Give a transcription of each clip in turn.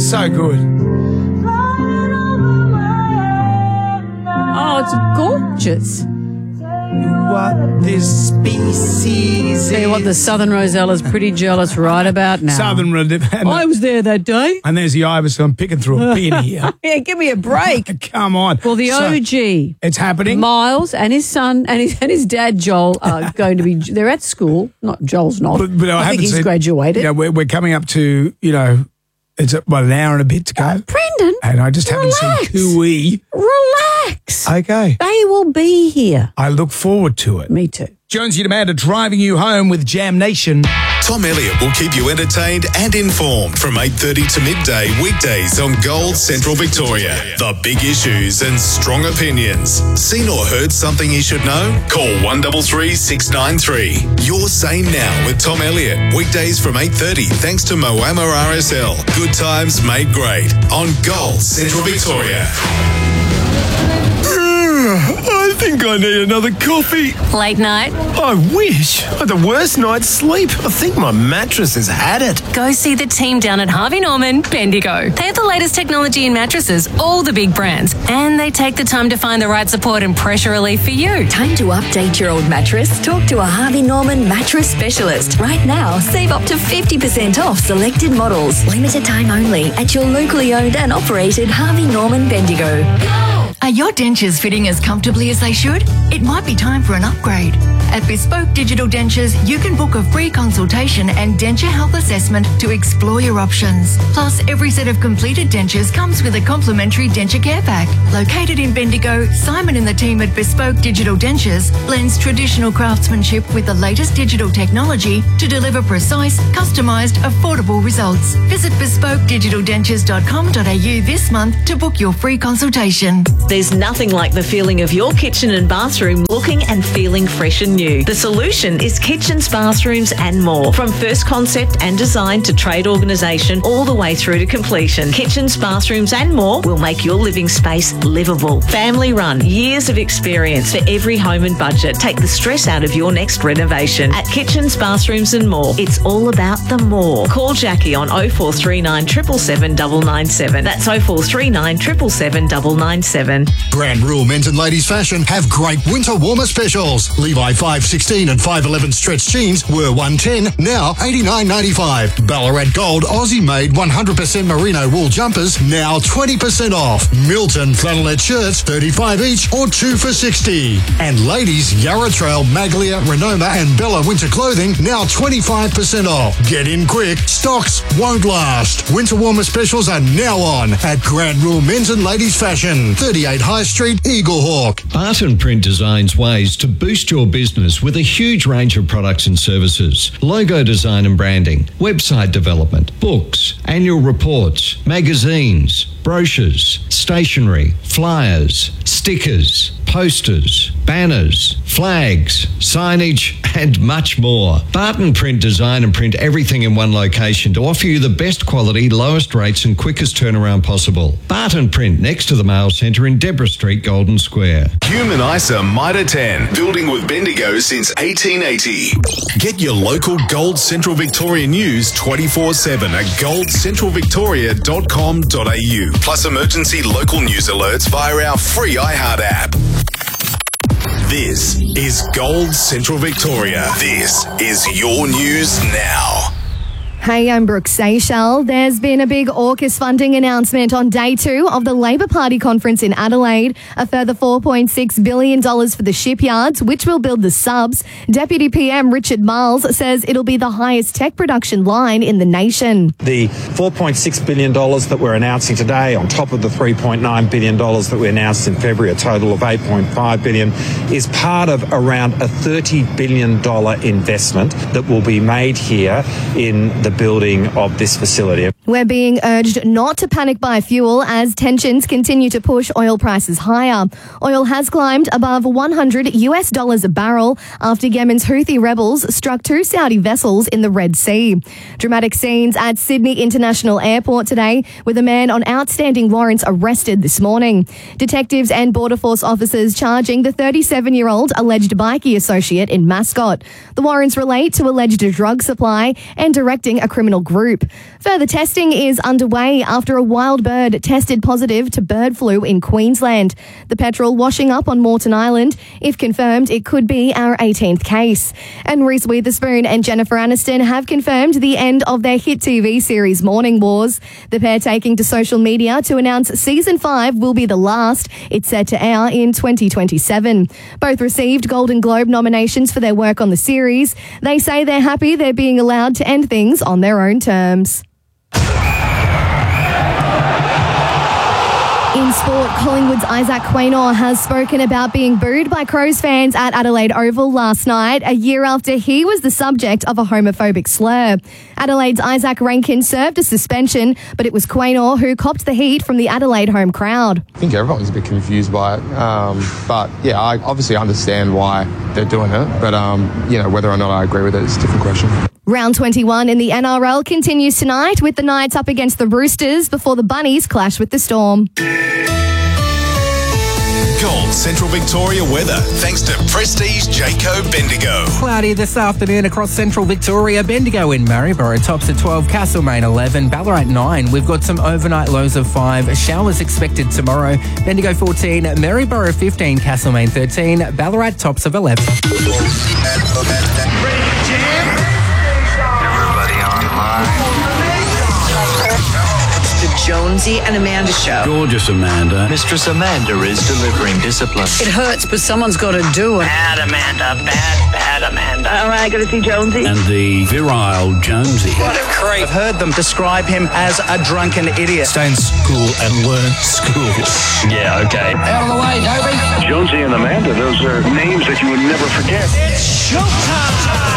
So good. Oh, it's gorgeous. What this species Tell you what, the Southern Rosella's pretty jealous right about now. Southern I was there that day. And there's the Iverson. I'm picking through a bin here. Yeah, give me a break. Come on. Well, the OG. It's happening. Miles and his son and his dad, Joel, are going to be, they're at school. Not Joel's not. But I think he's graduated. Yeah, we're coming up to, it's about an hour and a bit to go. Brendan, and I just haven't seen Cooey. Relax. Okay. They will be here. I look forward to it. Me too. Jonesy and Amanda driving you home with Jam Nation. Tom Elliott will keep you entertained and informed from 8:30 to midday weekdays on Gold Central Victoria. The big issues and strong opinions. Seen or heard something you should know? Call 133 693. Your Say Now with Tom Elliott. Weekdays from 8:30 thanks to Moama RSL. Good times made great on Gold Central Victoria. I think I need another coffee. Late night? I wish. I had the worst night's sleep. I think my mattress has had it. Go see the team down at Harvey Norman, Bendigo. They have the latest technology in mattresses, all the big brands, and they take the time to find the right support and pressure relief for you. Time to update your old mattress? Talk to a Harvey Norman mattress specialist. Right now, save up to 50% off selected models. Limited time only at your locally owned and operated Harvey Norman Bendigo. Are your dentures fitting as comfortably as they should? It might be time for an upgrade. At Bespoke Digital Dentures, you can book a free consultation and denture health assessment to explore your options. Plus, every set of completed dentures comes with a complimentary denture care pack. Located in Bendigo, Simon and the team at Bespoke Digital Dentures blends traditional craftsmanship with the latest digital technology to deliver precise, customised, affordable results. Visit bespokedigitaldentures.com.au this month to book your free consultation. There's nothing like the feeling of your kitchen and bathroom looking and feeling fresh and new. The solution is Kitchens, Bathrooms and More. From first concept and design to trade organisation all the way through to completion, Kitchens, Bathrooms and More will make your living space livable. Family run, years of experience for every home and budget. Take the stress out of your next renovation. At Kitchens, Bathrooms and More, it's all about the more. Call Jackie on 0439 777 997. That's 0439 777 997. Grand Rule Men's and Ladies Fashion have great winter warmer specials. Levi 516 and 511 stretch jeans were $110, now $89.95. Ballarat Gold Aussie made 100% merino wool jumpers, now 20% off. Milton flannelette shirts, $35 each or 2 for $60. And ladies Yarra Trail, Maglia, Renoma and Bella winter clothing, now 25% off. Get in quick, stocks won't last. Winter warmer specials are now on at Grand Rule Men's and Ladies Fashion, 38 High Street, Eaglehawk. Barton Print designs ways to boost your business with a huge range of products and services. Logo design and branding, website development, books, annual reports, magazines, brochures, stationery, flyers, stickers, posters, banners, flags, signage, and much more. Barton Print design and print everything in one location to offer you the best quality, lowest rates and quickest turnaround possible. Barton Print next to the Mail Centre in Deborah Street, Golden Square. Human ISA Mitre 10, building with Bendigo since 1880. Get your local Gold Central Victoria news 24/7 at goldcentralvictoria.com.au. Plus emergency local news alerts via our free iHeart app. This is Gold Central Victoria. This is your news now. Hey, I'm Brooke Seychelles. There's been a big AUKUS funding announcement on day 2 of the Labor Party conference in Adelaide. A further $4.6 billion for the shipyards, which will build the subs. Deputy PM Richard Miles says it'll be the highest tech production line in the nation. The $4.6 billion that we're announcing today, on top of the $3.9 billion that we announced in February, a total of $8.5 billion, is part of around a $30 billion investment that will be made here in the building of this facility. We're being urged not to panic buy fuel as tensions continue to push oil prices higher. Oil has climbed above $100 a barrel after Yemen's Houthi rebels struck 2 Saudi vessels in the Red Sea. Dramatic scenes at Sydney International Airport today with a man on outstanding warrants arrested this morning. Detectives and Border Force officers charging the 37-year-old alleged bikie associate in Mascot. The warrants relate to alleged drug supply and directing a criminal group. Further testing testing is underway after a wild bird tested positive to bird flu in Queensland. The petrel washing up on Moreton Island. If confirmed, it could be our 18th case. And Reese Witherspoon and Jennifer Aniston have confirmed the end of their hit TV series Morning Wars. The pair taking to social media to announce season 5 will be the last. It's set to air in 2027. Both received Golden Globe nominations for their work on the series. They say they're happy they're being allowed to end things on their own terms. In sport, Collingwood's Isaac Quaynor has spoken about being booed by Crows fans at Adelaide Oval last night, a year after he was the subject of a homophobic slur. Adelaide's Isaac Rankin served a suspension, but it was Quaynor who copped the heat from the Adelaide home crowd. I think everyone's a bit confused by it, but yeah, I obviously understand why they're doing it, but whether or not I agree with it is a different question. Round 21 in the NRL continues tonight with the Knights up against the Roosters before the Bunnies clash with the Storm. Gold Central Victoria weather, thanks to Prestige Jayco Bendigo. Cloudy this afternoon across Central Victoria. Bendigo in Maryborough tops at 12, Castlemaine 11, Ballarat 9. We've got some overnight lows of 5. Showers expected tomorrow. Bendigo 14, Maryborough 15, Castlemaine 13, Ballarat tops of 11. Jonesy and Amanda show. Gorgeous Amanda. Mistress Amanda is delivering discipline. It hurts, but someone's got to do it. Bad Amanda, bad Amanda. All right, got to see Jonesy. And the virile Jonesy. What a creep. I've heard them describe him as a drunken idiot. Stay in school and learn school. Yeah, okay. Out of the way, Toby. Jonesy and Amanda, those are names that you would never forget. It's showtime.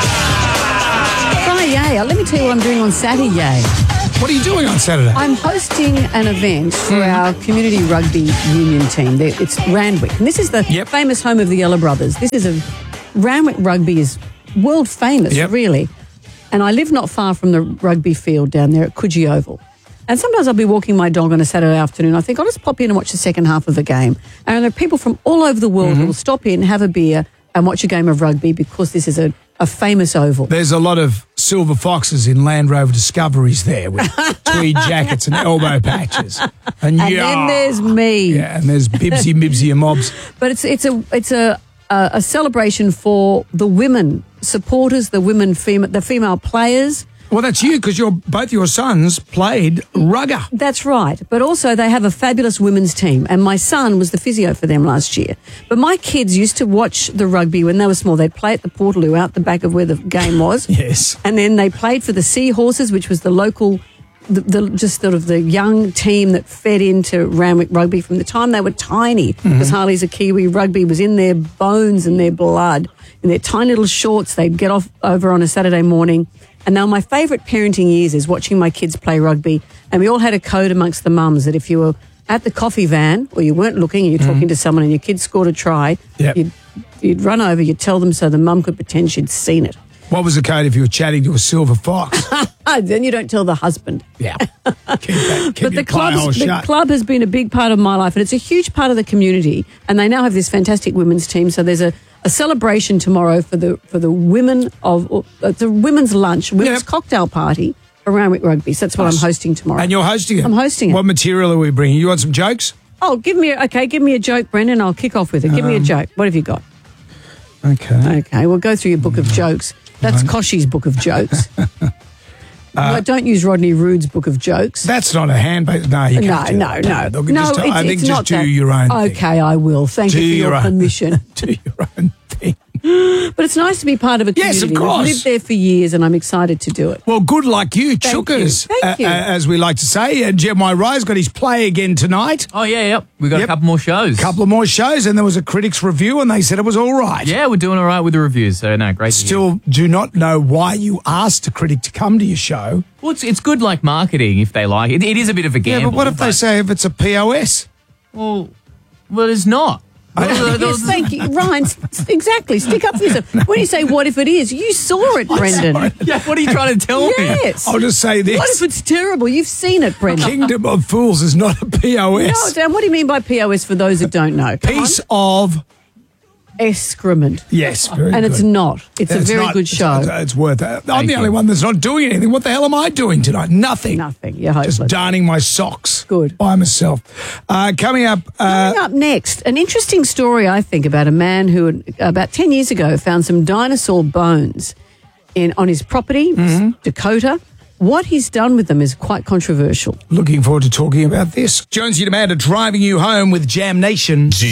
Friday, let me tell you what I'm doing on Saturday. What are you doing on Saturday? I'm hosting an event for our community rugby union team. It's Randwick. And this is the famous home of the Yellow Brothers. Randwick Rugby is world famous, really. And I live not far from the rugby field down there at Coogee Oval. And sometimes I'll be walking my dog on a Saturday afternoon. I think I'll just pop in and watch the second half of a game. And there are people from all over the world who will stop in, have a beer and watch a game of rugby because this is a famous oval. There's a lot of silver foxes in Land Rover Discoveries there with tweed jackets and elbow patches. And then there's me. Yeah, and there's Bibsy, Mibsy and Mobs. But it's a celebration for the women supporters, the female players. Well, that's you because both your sons played rugger. That's right. But also they have a fabulous women's team. And my son was the physio for them last year. But my kids used to watch the rugby when they were small. They'd play at the Portaloo out the back of where the game was. Yes. And then they played for the Seahorses, which was the local, just sort of the young team that fed into Randwick Rugby from the time they were tiny. Because Harley's a Kiwi. Rugby was in their bones and their blood. In their tiny little shorts, they'd get off over on a Saturday morning. And now my favourite parenting years is watching my kids play rugby. And we all had a code amongst the mums that if you were at the coffee van or you weren't looking and you're talking to someone and your kid scored a try, you'd run over, you'd tell them so the mum could pretend she'd seen it. What was the code if you were chatting to a silver fox? Then you don't tell the husband. Yeah. But the club has been a big part of my life and it's a huge part of the community. And they now have this fantastic women's team. So there's a celebration tomorrow for the women of the women's lunch, women's cocktail party for Randwick Rugby. So that's what I'm hosting tomorrow. And you're hosting it? I'm hosting it. What material are we bringing? You want some jokes? Oh, give me a joke, Brendan. I'll kick off with it. Give me a joke. What have you got? Okay, we'll go through your book of jokes. That's Koshi's book of jokes. Don't use Rodney Rood's book of jokes. That's not a handbase. No, you can't. No. I think just do your own thing. Okay, I will. Thank you for your permission. Do your own thing. But it's nice to be part of a community. Yes, of course. I've lived there for years and I'm excited to do it. Well, good luck you, chookers. Thank you. As we like to say. Jeremiah Rye's got his play again tonight. Oh, yeah. We've got a couple more shows. And there was a critics review and they said it was all right. Yeah, we're doing all right with the reviews. So, no, great. Still do not know why you asked a critic to come to your show. Well, it's good like marketing if they like it. It is a bit of a gamble. Yeah, but what if they say if it's a POS? Well, it's not. Yes, thank you. Ryan, exactly. Stick up for yourself. When you say, what if it is? You saw it, Brendan. Yeah, what are you trying to tell me? Yes. I'll just say this. What if it's terrible? You've seen it, Brendan. Kingdom of Fools is not a POS. No, Dan, what do you mean by POS for those that don't know? Piece of excrement. Yes, very And good. it's not. It's a very good show. It's worth it. I'm the only one that's not doing anything. What the hell am I doing tonight? Nothing. Nothing. You're hopeless. Just darning my socks. Good. By myself. Coming up. Coming up next, an interesting story, I think, about a man who about 10 years ago found some dinosaur bones on his property, Dakota. What he's done with them is quite controversial. Looking forward to talking about this. Jonesy and Amanda driving you home with Jam Nation.